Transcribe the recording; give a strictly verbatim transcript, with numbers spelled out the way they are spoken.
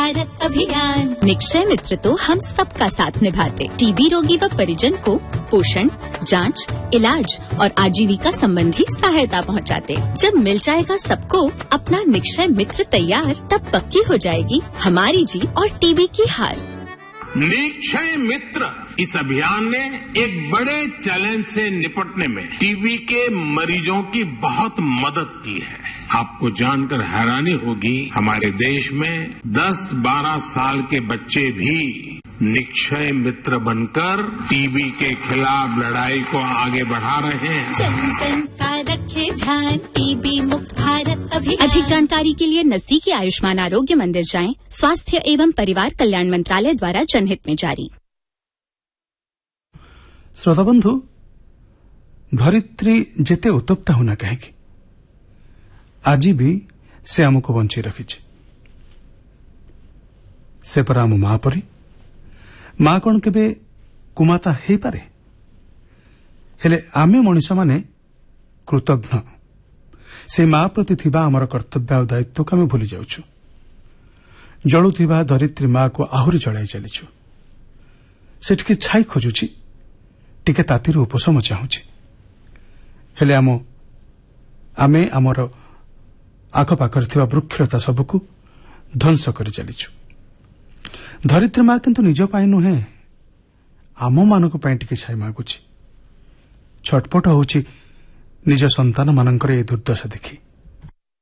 भारत अभियान। निक्षय मित्र तो हम सबका साथ निभाते, टीबी रोगी व परिजन को पोषण, जांच, इलाज और आजीविका संबंधी सहायता पहुंचाते। जब मिल जाएगा सबको अपना निक्षय मित्र तैयार, तब पक्की हो जाएगी हमारी जीत और टीबी की हार। निक्षय मित्र इस अभियान ने एक बड़े चैलेंज से निपटने में टीबी के मरीजों की बहुत मदद की है। आपको जानकर हैरानी होगी, हमारे देश में दस बारह साल के बच्चे भी निक्षय मित्र बनकर टीबी के खिलाफ लड़ाई को आगे बढ़ा रहे हैं। जन जन का रखे ध्यान, टीबी मुक्त भारत अभियान। अधिक जानकारी के लिए नजदीकी आयुष्मान आरोग्य मंदिर जाएं। स्वास्थ्य एवं परिवार कल्याण मंत्रालय द्वारा जनहित में जारी। श्रोता बंधु, धरित्री जेते उत्तप्त होना कहेगी, आज भी से आमको बंची रखी। से पर आम मां परी मां कौन केबे कुमाता हे पारे, हेले आमे मनुष्य माने कृतज्ञ से मां प्रति थिबा आमर कर्तव्य और दायित्व को आम भूली जाउछु। जलुथिबा धरित्री मां को आहुरी जलाई चलीछु। से टिके छाई खोजुछि, टिके तातिर उपशम चाहूछि, हेले आम आमे आमर आखपाखर थिबा वृक्षलता सबको ध्वंस कर चलीछु। धरित्री मां किंतु निज पाई नुहे, आम मानक पाई टिके छाई मागुछि। छटपट होउछि निज संतान मानकर ए दुर्दशा देखि।